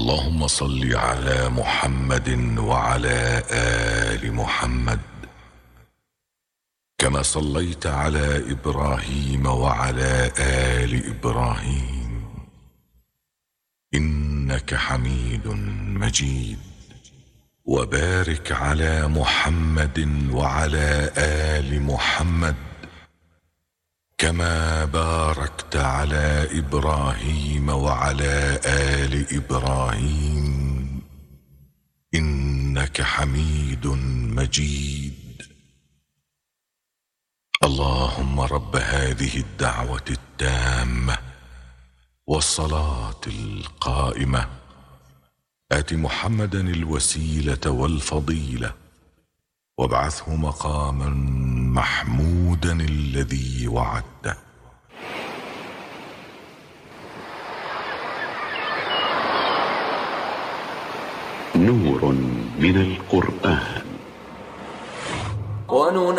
اللهم صل على محمد وعلى آل محمد كما صليت على إبراهيم وعلى آل إبراهيم إنك حميد مجيد. وبارك على محمد وعلى آل محمد كما باركت على إبراهيم وعلى آل إبراهيم إنك حميد مجيد. اللهم رب هذه الدعوة التامة والصلاة القائمة آت محمدا الوسيلة والفضيلة وابعثه مقاما محمودا الذي وعدته. نور من القرآن.